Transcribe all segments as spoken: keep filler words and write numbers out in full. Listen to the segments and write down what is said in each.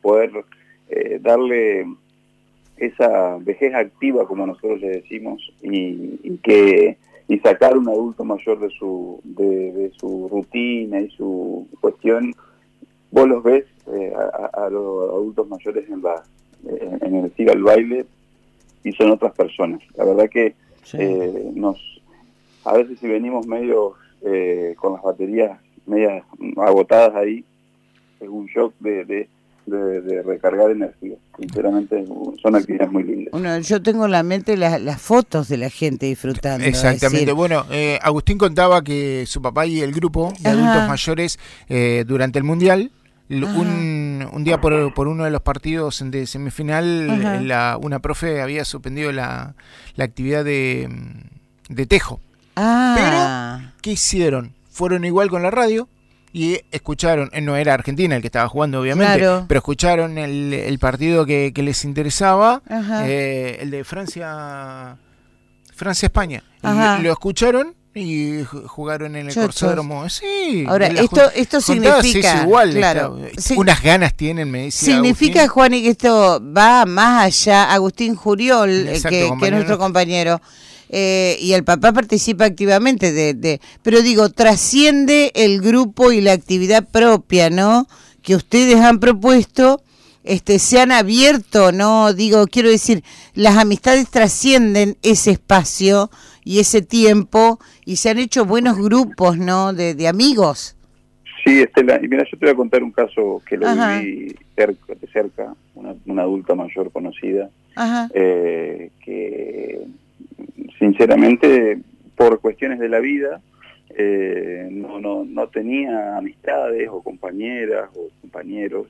poder eh, darle esa vejez activa, como nosotros le decimos, y, y que y sacar un adulto mayor de su de, de su rutina y su cuestión. Vos los ves eh, a, a los adultos mayores en la en, en el Siga el Baile y son otras personas. La verdad que sí. eh, nos a veces si venimos medio eh, con las baterías medias agotadas ahí, es un shock de, de De, de recargar energía. Sinceramente son actividades muy lindas. Bueno, yo tengo en la mente la, las fotos de la gente disfrutando. Exactamente. Decir... Bueno, eh, Agustín contaba que su papá y el grupo de Ajá. adultos mayores eh, durante el Mundial, un, un día por, por uno de los partidos de semifinal, la, una profe había suspendido la, la actividad de, de tejo. Ah. Pero, ¿qué hicieron? Fueron igual con la radio y escucharon, no era Argentina el que estaba jugando obviamente, claro. pero escucharon el, el partido que, que les interesaba, eh, el de Francia Francia-España, y lo escucharon y jugaron en el Chochos. Corsódromo. Sí. Ahora, esto esto significa, es igual, claro, está, unas ganas tienen, me decía significa, Agustín. Juan, y que esto va más allá. Agustín Juriol, Exacto, que, que es nuestro compañero, Eh, y el papá participa activamente de, de, pero digo, trasciende el grupo y la actividad propia, ¿no? Que ustedes han propuesto, este, se han abierto, ¿no? Digo, quiero decir, las amistades trascienden ese espacio y ese tiempo y se han hecho buenos grupos, ¿no? De, de amigos. Sí, Estela, y mira, yo te voy a contar un caso que lo Ajá. viví cerca, de cerca, una, una adulta mayor conocida, Ajá. Eh, que sinceramente por cuestiones de la vida eh, no, no, no tenía amistades o compañeras o compañeros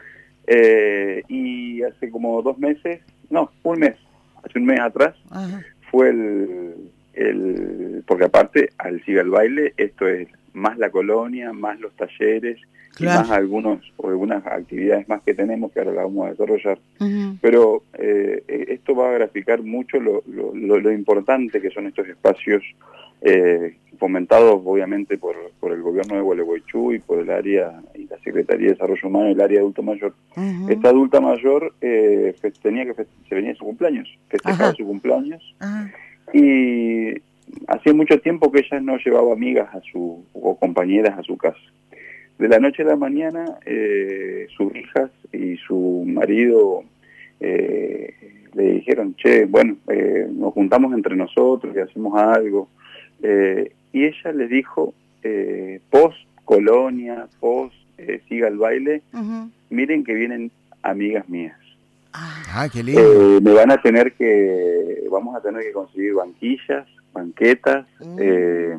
eh, y hace como dos meses, no, un mes, hace un mes atrás Ajá. fue el, el, porque aparte al Siga el Baile esto es más la colonia, más los talleres claro. y más algunos o algunas actividades más que tenemos que ahora la vamos a desarrollar. Uh-huh. Pero eh, esto va a graficar mucho lo, lo, lo, lo importante que son estos espacios eh, fomentados obviamente por, por el gobierno de Gualeguaychú y por el área y la Secretaría de Desarrollo Humano y el área de adulto mayor. Uh-huh. Esta adulta mayor eh, tenía que se venía de su cumpleaños, festejaba su cumpleaños uh-huh. y hacía mucho tiempo que ella no llevaba amigas a su o compañeras a su casa. De la noche a la mañana, eh, sus hijas y su marido eh, le dijeron, che, bueno, eh, nos juntamos entre nosotros y hacemos algo. Eh, y ella les dijo, eh, post colonia, post eh, Siga el Baile, uh-huh. miren que vienen amigas mías. Ah, qué lindo. Eh, me van a tener que, vamos a tener que conseguir banquillas, banquetas, uh-huh. eh,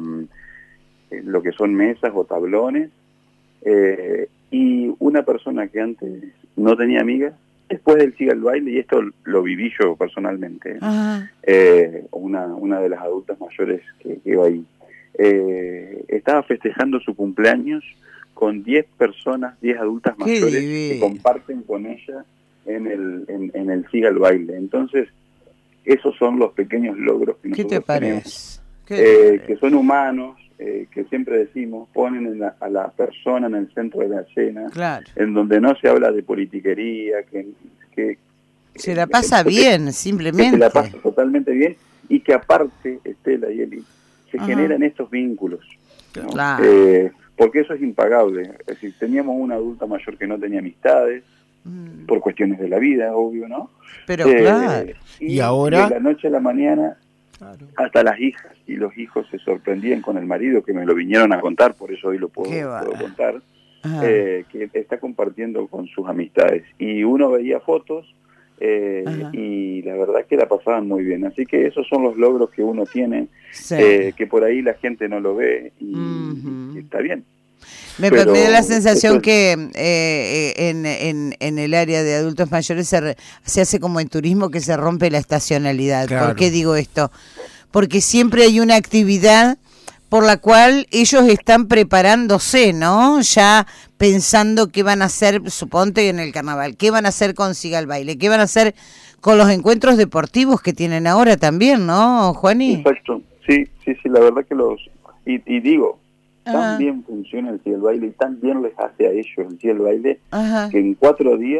lo que son mesas o tablones. Eh, y una persona que antes no tenía amigas, después del Siga el Baile, y esto lo viví yo personalmente, eh, una, una de las adultas mayores que, que iba ahí, eh, estaba festejando su cumpleaños con diez personas, diez adultas mayores que comparten con ella en el, en, en el Siga el Baile. Entonces, esos son los pequeños logros que nosotros ¿Qué te tenemos, ¿Qué eh, que son humanos, Eh, que siempre decimos, ponen en la, a la persona en el centro de la escena, claro. en donde no se habla de politiquería, que, que se la pasa que, bien, que, simplemente. Que se la pasa totalmente bien, y que aparte, Estela y Eli, se Ajá. generan estos vínculos, ¿no? Claro. Eh, porque eso es impagable. Es decir, teníamos una adulta mayor que no tenía amistades, mm. por cuestiones de la vida, obvio, ¿no? Pero eh, claro. Y, y ahora... de la noche a la mañana... Claro. Hasta las hijas y los hijos se sorprendían con el marido, que me lo vinieron a contar, por eso hoy lo puedo, puedo contar, eh, que está compartiendo con sus amistades. Y uno veía fotos eh, y la verdad que la pasaban muy bien. Así que esos son los logros que uno tiene, sí. eh, que por ahí la gente no lo ve y, uh-huh. y está bien. Me, me da la sensación es... que eh, en, en, en el área de adultos mayores se, re, se hace como en turismo, que se rompe la estacionalidad. Claro. ¿Por qué digo esto? Porque siempre hay una actividad por la cual ellos están preparándose, ¿no? Ya pensando qué van a hacer, suponte en el carnaval, qué van a hacer con Siga el Baile, qué van a hacer con los encuentros deportivos que tienen ahora también, ¿no, Juani? Exacto, sí, sí, sí, la verdad que los... Y, y digo... Tan bien funciona el Siga el Baile y tan bien les hace a ellos el Siga el Baile, Ajá. que en cuatro días